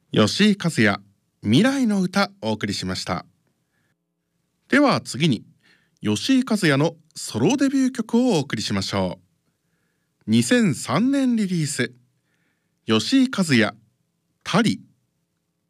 吉井和也、未来の歌お送りしました。では次に吉井和也のソロデビュー曲をお送りしましょう。2003年リリース、吉井和也、タリ。